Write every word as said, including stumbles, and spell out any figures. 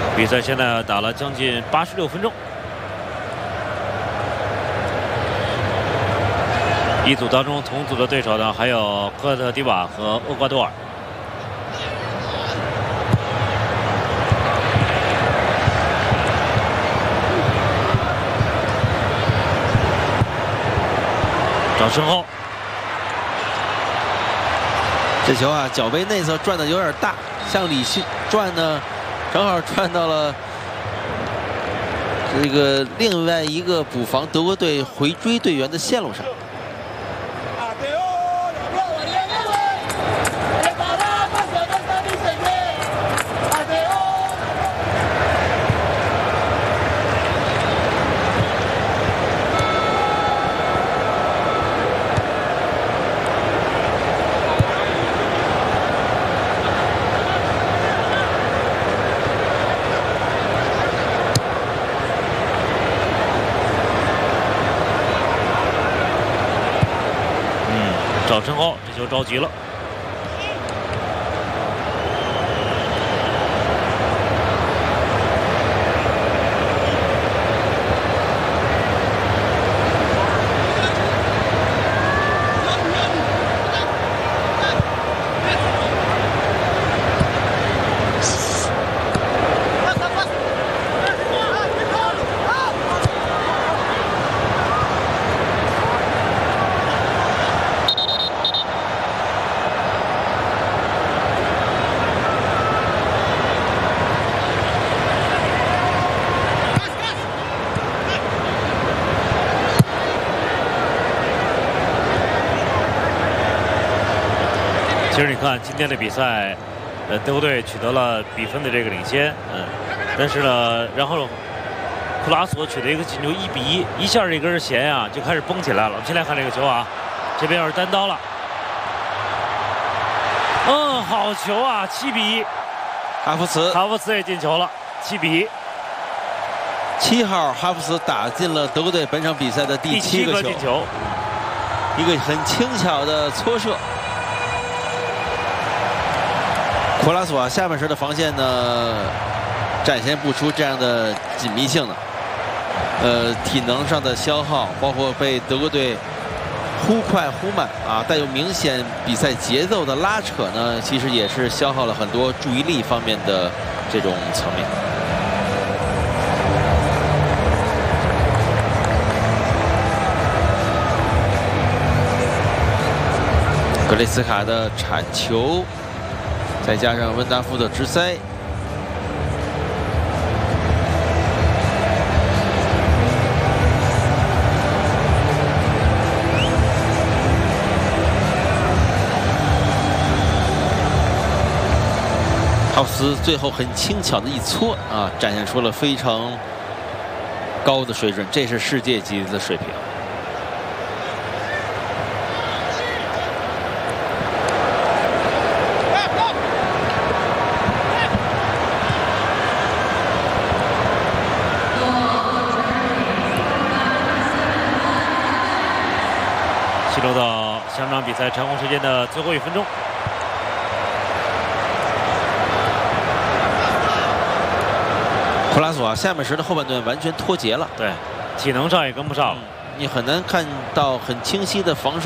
比赛现在打了将近八十六分钟。一组当中同组的对手呢，还有科特迪瓦和厄瓜多尔。找身后， 这球啊，脚背内侧转的有点大，向里去转呢，正好转到了这个另外一个补防德国队回追队员的线路上。 找身后，这球着急了。其实你看今天的比赛，呃，德国队取得了比分的这个领先，嗯，但是呢，然后库拉索取得一个进球，一比一，一下这根弦呀、啊、就开始绷起来了。我们先来看这个球啊，这边要是单刀了，嗯，好球啊，七比一， 哈弗茨， 哈弗茨也进球了，七比一。 七号哈弗茨打进了德国队本场比赛的第七个球， 进球， 一个很轻巧的搓射。 库拉索下半时的防线呢，展现不出这样的紧密性了。呃，体能上的消耗，包括被德国队忽快忽慢啊，带有明显比赛节奏的拉扯呢，其实也是消耗了很多注意力方面的这种层面。格雷斯卡的铲球。 再加上温达夫的直塞，哈弗斯最后很轻巧的一搓啊，展现出了非常高的水准，这是世界级的水平。 进入到下场比赛长红时间的最后一分钟， 库拉索啊，下半时的后半段完全脱节了， 对，体能上也跟不上了， 嗯、你很难看到很清晰的防守。